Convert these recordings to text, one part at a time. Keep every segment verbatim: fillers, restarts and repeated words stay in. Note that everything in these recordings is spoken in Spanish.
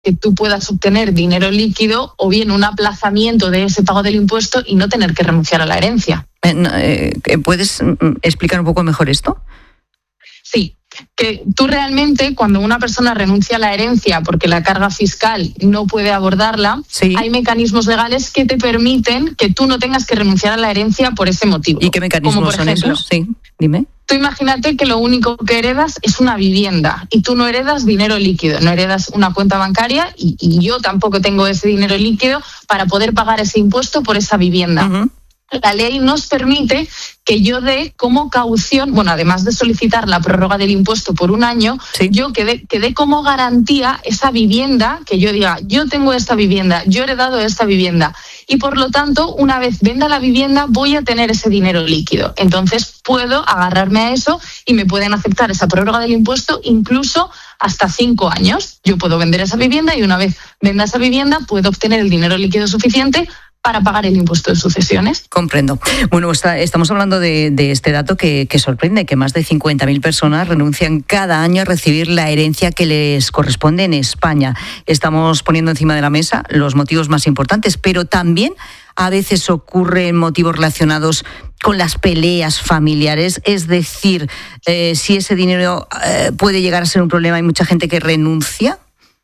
que tú puedas obtener dinero líquido o bien un aplazamiento de ese pago del impuesto y no tener que renunciar a la herencia. Eh, ¿Puedes explicar un poco mejor esto? Sí, que tú realmente cuando una persona renuncia a la herencia porque la carga fiscal no puede abordarla, sí. hay mecanismos legales que te permiten que tú no tengas que renunciar a la herencia por ese motivo. ¿Y qué mecanismos Como por son ejemplo, esos? Sí, dime. Tú imagínate que lo único que heredas es una vivienda y tú no heredas dinero líquido, no heredas una cuenta bancaria y, y yo tampoco tengo ese dinero líquido para poder pagar ese impuesto por esa vivienda. Uh-huh. La ley nos permite que yo dé como caución, bueno, además de solicitar la prórroga del impuesto por un año, sí. yo que dé, que dé como garantía esa vivienda, que yo diga, yo tengo esta vivienda, yo he heredado esta vivienda y por lo tanto, una vez venda la vivienda, voy a tener ese dinero líquido. Entonces puedo agarrarme a eso y me pueden aceptar esa prórroga del impuesto incluso hasta cinco años. Yo puedo vender esa vivienda y una vez venda esa vivienda, puedo obtener el dinero líquido suficiente para pagar el impuesto de sucesiones. Comprendo. Bueno, está, estamos hablando de, de este dato que, que sorprende, que más de cincuenta mil personas renuncian cada año a recibir la herencia que les corresponde en España. Estamos poniendo encima de la mesa los motivos más importantes, pero también a veces ocurren motivos relacionados con las peleas familiares, es decir, eh, si ese dinero eh, puede llegar a ser un problema, hay mucha gente que renuncia.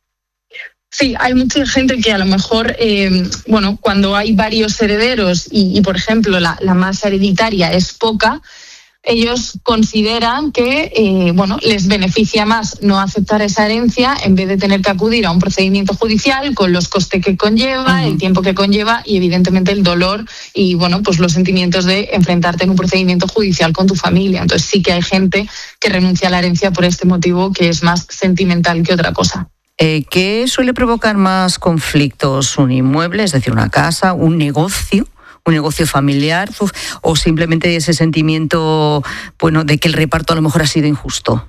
Sí, hay mucha gente que a lo mejor, eh, bueno, cuando hay varios herederos y, y por ejemplo, la, la masa hereditaria es poca, ellos consideran que, eh, bueno, les beneficia más no aceptar esa herencia en vez de tener que acudir a un procedimiento judicial con los costes que conlleva, uh-huh. el tiempo que conlleva y evidentemente el dolor y, bueno, pues los sentimientos de enfrentarte en un procedimiento judicial con tu familia. Entonces sí que hay gente que renuncia a la herencia por este motivo que es más sentimental que otra cosa. Eh, ¿Qué suele provocar más conflictos? ¿Un inmueble, es decir, una casa, un negocio, un negocio familiar, uf, o simplemente ese sentimiento, bueno, de que el reparto a lo mejor ha sido injusto?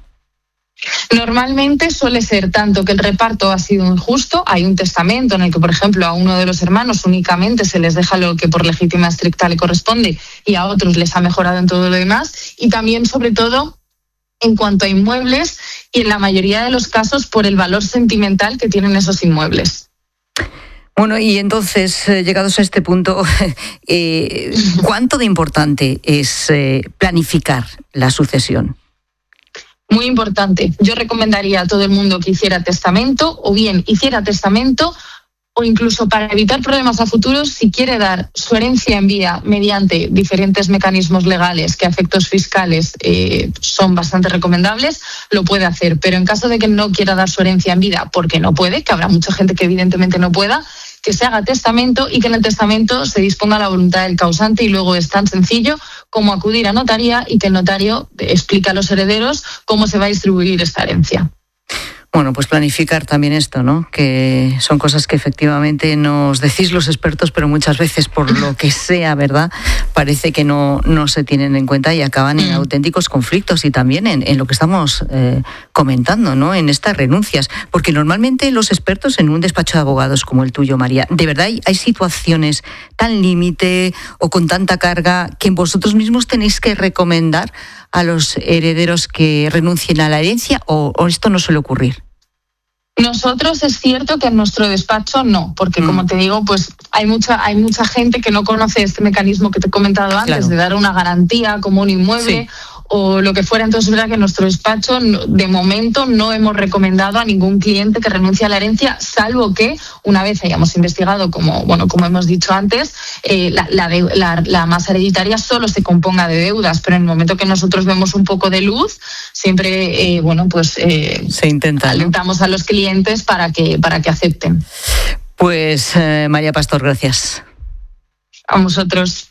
Normalmente suele ser tanto que el reparto ha sido injusto, hay un testamento en el que, por ejemplo, a uno de los hermanos únicamente se les deja lo que por legítima estricta le corresponde y a otros les ha mejorado en todo lo demás, y también, sobre todo, en cuanto a inmuebles y en la mayoría de los casos por el valor sentimental que tienen esos inmuebles. Bueno, y entonces, eh, llegados a este punto, eh, ¿cuánto de importante es eh, planificar la sucesión? Muy importante. Yo recomendaría a todo el mundo que hiciera testamento o bien hiciera testamento o incluso para evitar problemas a futuro, si quiere dar su herencia en vida mediante diferentes mecanismos legales que a efectos fiscales eh, son bastante recomendables, lo puede hacer. Pero en caso de que no quiera dar su herencia en vida, porque no puede, que habrá mucha gente que evidentemente no pueda, que se haga testamento y que en el testamento se disponga la voluntad del causante y luego es tan sencillo como acudir a notaría y que el notario explique a los herederos cómo se va a distribuir esta herencia. Bueno, pues planificar también esto, ¿no? Que son cosas que efectivamente nos decís los expertos, pero muchas veces por lo que sea, ¿verdad? Parece que no, no se tienen en cuenta y acaban en auténticos conflictos y también en, en lo que estamos eh, comentando, ¿no? En estas renuncias. Porque normalmente los expertos en un despacho de abogados como el tuyo, María, ¿de verdad hay, hay situaciones tan límite o con tanta carga que vosotros mismos tenéis que recomendar a los herederos que renuncien a la herencia o, o esto no suele ocurrir? Nosotros es cierto que en nuestro despacho no, porque mm. como te digo, pues hay mucha hay mucha gente que no conoce este mecanismo que te he comentado antes, claro, de dar una garantía como un inmueble. Sí. O lo que fuera. Entonces es verdad que en nuestro despacho de momento no hemos recomendado a ningún cliente que renuncie a la herencia, salvo que una vez hayamos investigado, como bueno como hemos dicho antes, eh, la, la, de, la, la masa hereditaria solo se componga de deudas, pero en el momento que nosotros vemos un poco de luz, siempre eh, bueno pues eh, se intenta, alentamos, ¿no?, a los clientes para que, para que acepten. Pues eh, María Pastor, gracias. A vosotros.